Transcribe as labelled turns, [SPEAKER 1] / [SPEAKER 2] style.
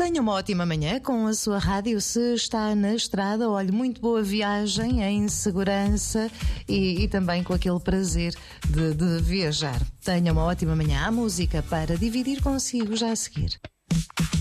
[SPEAKER 1] Tenha uma ótima manhã com a sua rádio. Se está na estrada, olhe, muito boa viagem em segurança e também com aquele prazer de viajar. Tenha uma ótima manhã. Há música para dividir consigo já a seguir.